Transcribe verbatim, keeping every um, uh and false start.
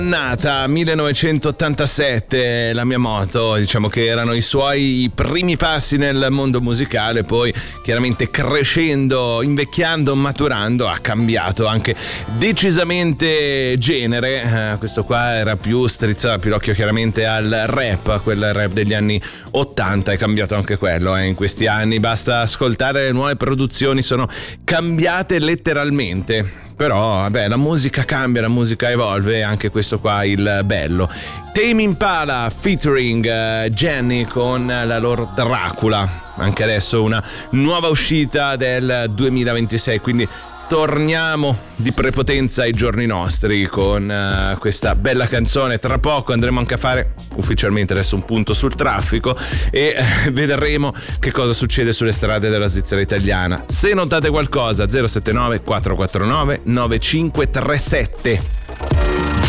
Nata millenovecentottantasette, la mia moto, diciamo che erano i suoi primi passi nel mondo musicale, poi chiaramente crescendo, invecchiando, maturando ha cambiato anche decisamente genere. Eh, questo qua era più strizzava più l'occhio chiaramente al rap, a quel rap degli anni ottanta, è cambiato anche quello eh, in questi anni, basta ascoltare le nuove produzioni, sono cambiate letteralmente. Però vabbè, la musica cambia, la musica evolve, anche questo qua è il bello. Tame Impala featuring uh, Jenny con la loro Dracula, anche adesso una nuova uscita del duemilaventisei, quindi torniamo di prepotenza ai giorni nostri con uh, questa bella canzone. Tra poco andremo anche a fare ufficialmente adesso un punto sul traffico e uh, vedremo che cosa succede sulle strade della Svizzera italiana. Se notate qualcosa, zero sette nove quattro quattro nove nove cinque tre sette.